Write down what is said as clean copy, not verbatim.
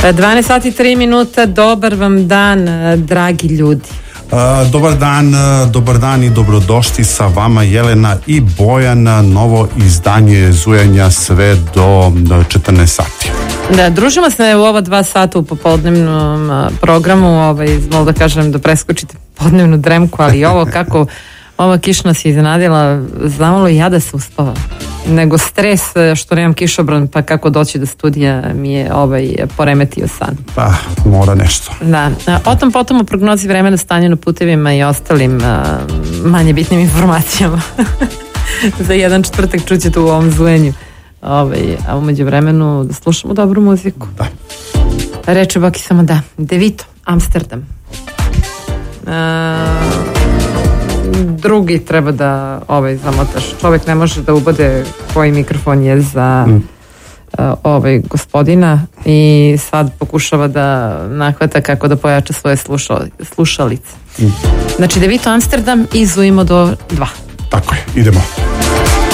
12 sati 3 minuta, dobar vam dan, dragi ljudi. Dobar dan i dobrodošli sa vama Jelena i Bojan, novo izdanje Zujanja sve do 14 sati. Da, družimo se u ova 2 sata u popodnevnom programu, malo da kažem da preskočite podnevnu dremku, ali ovo kako ova kiša nas je iznenadila, znamalo i ja da se uspava. Nego stres što nemam kišobran, pa kako doći do studija mi je poremetio san. Pa, mora nešto. Da, potom o prognozi vremena, stanju na putevima i ostalim manje bitnim informacijama. Za jedan četvrtak čućete u ovom zujenju. A umeđu vremenu da slušamo dobru muziku. Da. Reče Baki samo da. Devito, Amsterdam. Drugi treba da zamotaš. Čovjek ne može da ubode koji mikrofon je za gospodina i sad pokušava da nahvata kako da pojača svoje slušalice. Znači Devito, Amsterdam i zujimo do 2. Tako je, idemo.